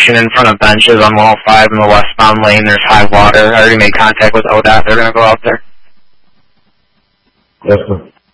station in front of benches on 105 in the westbound lane. There's high water. I already made contact with ODOT. They're going to go out there. Yes, sir.